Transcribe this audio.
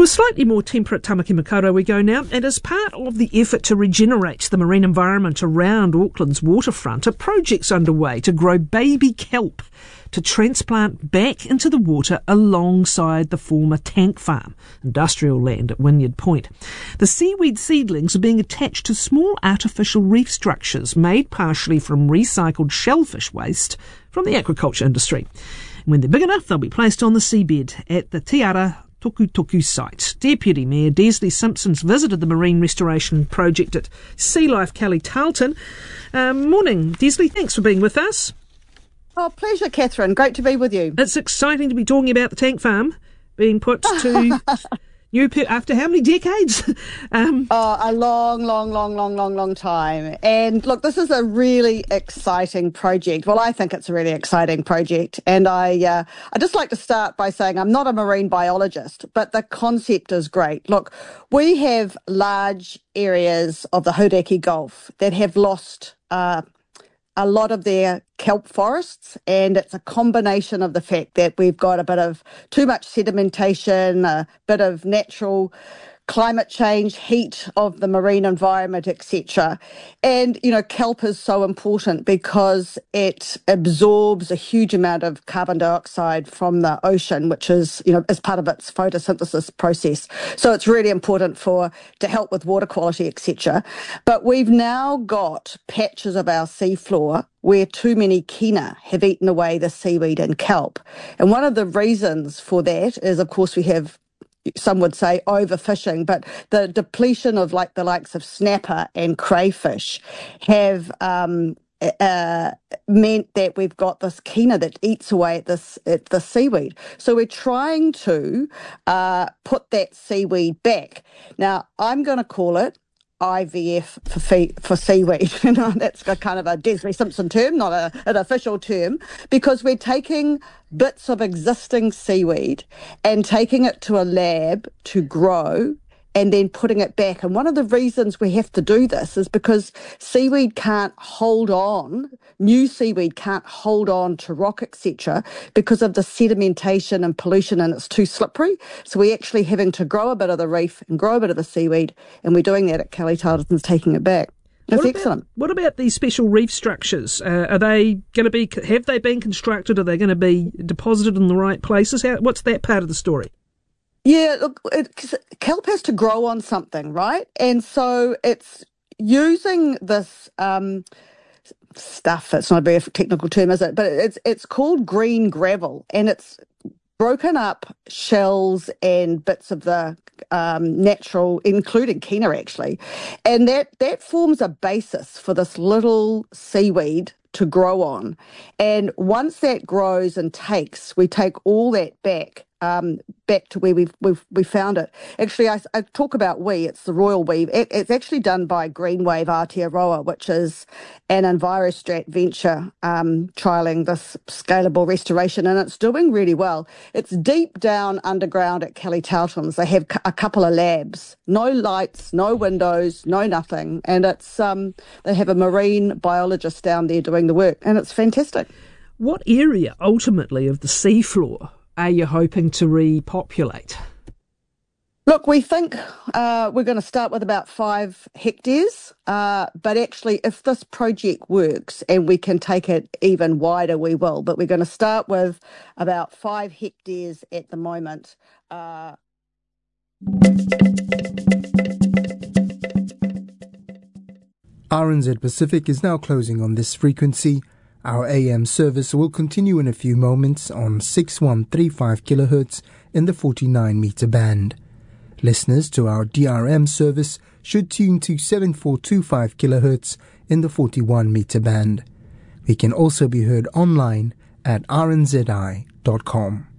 To a slightly more temperate Tamaki Makaurau we go now, and as part of the effort to regenerate the marine environment around Auckland's waterfront, a project's underway to grow baby kelp to transplant back into the water alongside the former tank farm, industrial land at Wynyard Point. The seaweed seedlings are being attached to small artificial reef structures made partially from recycled shellfish waste from the aquaculture industry. And when they're big enough, they'll be placed on the seabed at the Te Ara Tukutuku site. Deputy Mayor Desley Simpson's visited the marine restoration project at Sea Life Kelly Tarleton. Morning, Desley. Thanks for being with us. Oh, pleasure, Catherine. Great to be with you. It's exciting to be talking about the tank farm being put to new after how many decades? A long time. And look, this is a really exciting project. Well, I think it's a really exciting project. And I just like to start by saying I'm not a marine biologist, but the concept is great. Look, we have large areas of the Hauraki Gulf that have lost a lot of their kelp forests, and it's a combination of the fact that we've got a bit of too much sedimentation, a bit of natural climate change, heat of the marine environment, etc. And, kelp is so important because it absorbs a huge amount of carbon dioxide from the ocean, which is, as part of its photosynthesis process. So it's really important to help with water quality, etc. But we've now got patches of our seafloor where too many kina have eaten away the seaweed and kelp. And one of the reasons for that is, of course, we have, some would say, overfishing, but the depletion of the likes of snapper and crayfish have meant that we've got this kina that eats away at the seaweed. So we're trying to put that seaweed back. Now, I'm going to call it IVF for seaweed. That's kind of a Desley Simpson term, not an official term, because we're taking bits of existing seaweed and taking it to a lab to grow and then putting it back. And one of the reasons we have to do this is because seaweed can't hold on, new seaweed can't hold on to rock, etc., because of the sedimentation and pollution, and it's too slippery. So we're actually having to grow a bit of the reef and grow a bit of the seaweed, and we're doing that at Kelly Tarleton's, taking it back. That's excellent. What about these special reef structures? Are they going to be, have they been constructed? Are they going to be deposited in the right places? What's that part of the story? Yeah, look, kelp has to grow on something, right? And so it's using this stuff. It's not a very technical term, is it? But it's called green gravel, and it's broken up shells and bits of the natural, including kina actually, and that forms a basis for this little seaweed to grow on. And once that grows and takes, we take all that back to where we found it. Actually, I talk about it's the Royal Weave. It's actually done by Greenwave Aotearoa, which is an Envirostrat venture trialling this scalable restoration, and it's doing really well. It's deep down underground at Kelly Tarleton's. They have a couple of labs, no lights, no windows, no nothing, and it's they have a marine biologist down there doing the work, and it's fantastic. What area ultimately of the seafloor are you hoping to repopulate? Look, we think we're going to start with about 5 hectares, but actually if this project works and we can take it even wider, we will. But we're going to start with about 5 hectares at the moment. RNZ Pacific is now closing on this frequency. Our AM service will continue in a few moments on 6135 kHz in the 49-metre band. Listeners to our DRM service should tune to 7425 kHz in the 41-metre band. We can also be heard online at rnzi.com.